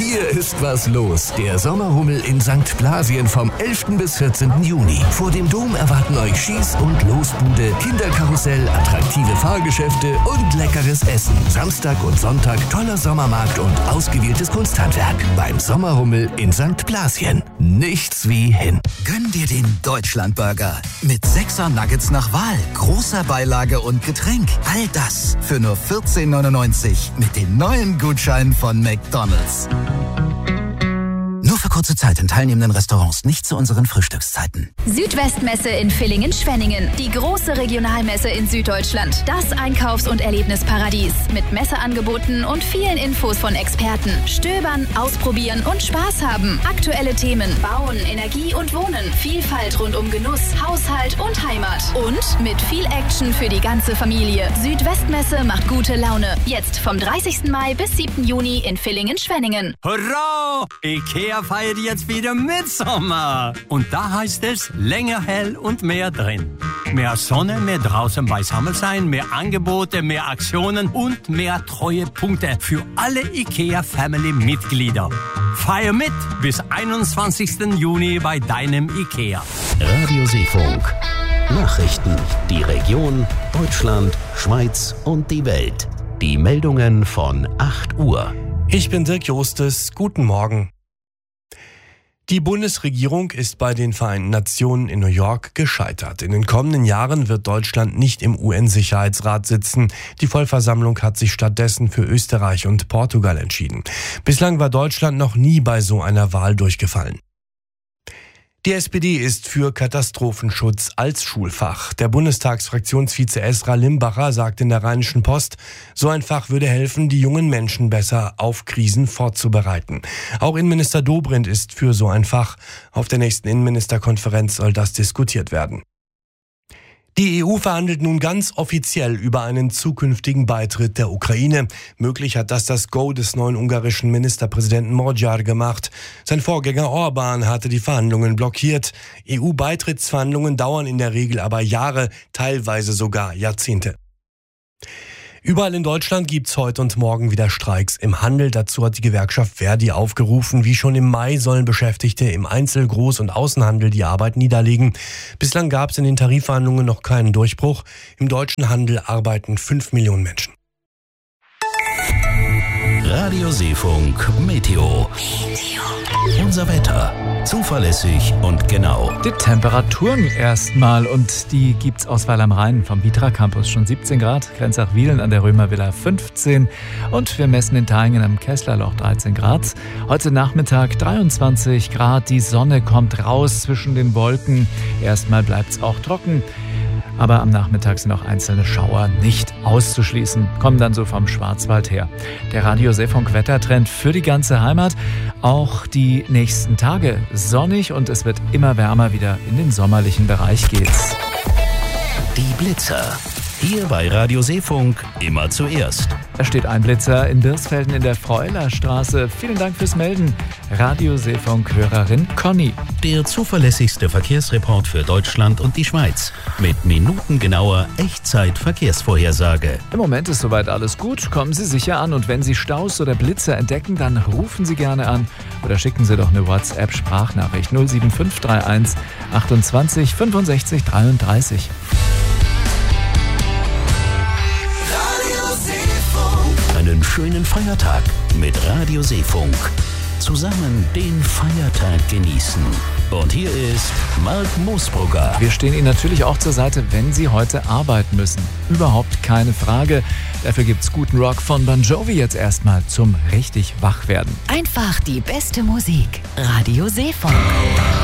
Hier ist was los. Der Sommerhummel in St. Blasien vom 11. bis 14. Juni. Vor dem Dom erwarten euch Schieß- und Losbude, Kinderkarussell, attraktive Fahrgeschäfte und leckeres Essen. Samstag und Sonntag toller Sommermarkt und ausgewähltes Kunsthandwerk. Beim Sommerhummel in St. Blasien. Nichts wie hin. Gönn dir den Deutschlandburger. Mit 6er Nuggets nach Wahl, großer Beilage und Getränk. All das für nur 14,99 mit dem neuen Gutschein von McDonald's. Nur für kurze Zeit in teilnehmenden Restaurants, nicht zu unseren Frühstückszeiten. Südwestmesse in Villingen-Schwenningen. Die große Regionalmesse in Süddeutschland. Das Einkaufs- und Erlebnisparadies. Mit Messeangeboten und vielen Infos von Experten. Stöbern, ausprobieren und Spaß haben. Aktuelle Themen. Bauen, Energie und Wohnen. Vielfalt rund um Genuss, Haushalt und Heimat. Und mit viel Action für die ganze Familie. Südwestmesse macht gute Laune. Jetzt vom 30. Mai bis 7. Juni in Villingen-Schwenningen. Hurra! IKEA feiert jetzt wieder Mitsommer. Und da heißt es länger hell und mehr drin. Mehr Sonne, mehr draußen beisammen sein, mehr Angebote, mehr Aktionen und mehr Treuepunkte für alle IKEA-Family-Mitglieder. Feier mit bis 21. Juni bei deinem IKEA. Radio Seefunk. Nachrichten. Die Region, Deutschland, Schweiz und die Welt. Die Meldungen von 8 Uhr. Ich bin Dirk Jostes. Guten Morgen. Die Bundesregierung ist bei den Vereinten Nationen in New York gescheitert. In den kommenden Jahren wird Deutschland nicht im UN-Sicherheitsrat sitzen. Die Vollversammlung hat sich stattdessen für Österreich und Portugal entschieden. Bislang war Deutschland noch nie bei so einer Wahl durchgefallen. Die SPD ist für Katastrophenschutz als Schulfach. Der Bundestagsfraktionsvize Esra Limbacher sagt in der Rheinischen Post, so ein Fach würde helfen, die jungen Menschen besser auf Krisen vorzubereiten. Auch Innenminister Dobrindt ist für so ein Fach. Auf der nächsten Innenministerkonferenz soll das diskutiert werden. Die EU verhandelt nun ganz offiziell über einen zukünftigen Beitritt der Ukraine. Möglich hat das Go des neuen ungarischen Ministerpräsidenten Magyar gemacht. Sein Vorgänger Orbán hatte die Verhandlungen blockiert. EU-Beitrittsverhandlungen dauern in der Regel aber Jahre, teilweise sogar Jahrzehnte. Überall in Deutschland gibt's heute und morgen wieder Streiks im Handel. Dazu hat die Gewerkschaft Verdi aufgerufen. Wie schon im Mai sollen Beschäftigte im Einzel-, Groß- und Außenhandel die Arbeit niederlegen. Bislang gab's in den Tarifverhandlungen noch keinen Durchbruch. Im deutschen Handel arbeiten 5 Millionen Menschen. Radio Seefunk Meteo. Unser Wetter. Zuverlässig und genau. Die Temperaturen erstmal, und die gibt's aus Weil am Rhein vom Vitra Campus schon 17 Grad, Grenzach-Wielen an der Römervilla 15 und wir messen in Taingen am Kesslerloch 13 Grad. Heute Nachmittag 23 Grad, die Sonne kommt raus zwischen den Wolken. Erstmal bleibt's auch trocken. Aber am Nachmittag sind auch einzelne Schauer nicht auszuschließen, kommen dann so vom Schwarzwald her. Der Radio Seefunk Wettertrend für die ganze Heimat. Auch die nächsten Tage sonnig und es wird immer wärmer, wieder in den sommerlichen Bereich geht's. Die Blitzer. Hier bei Radio Seefunk immer zuerst. Da steht ein Blitzer in Birsfelden in der Freulerstraße. Vielen Dank fürs Melden. Radio Seefunk-Hörerin Conny. Der zuverlässigste Verkehrsreport für Deutschland und die Schweiz. Mit minutengenauer Echtzeit-Verkehrsvorhersage. Im Moment ist soweit alles gut. Kommen Sie sicher an und wenn Sie Staus oder Blitzer entdecken, dann rufen Sie gerne an oder schicken Sie doch eine WhatsApp-Sprachnachricht 07531 28 65 33. Einen schönen Feiertag mit Radio Seefunk. Zusammen den Feiertag genießen. Und hier ist Mark Moosbrugger. Wir stehen Ihnen natürlich auch zur Seite, wenn Sie heute arbeiten müssen. Überhaupt keine Frage. Dafür gibt's guten Rock von Bon Jovi jetzt erstmal zum richtig Wachwerden. Einfach die beste Musik. Radio Seefunk.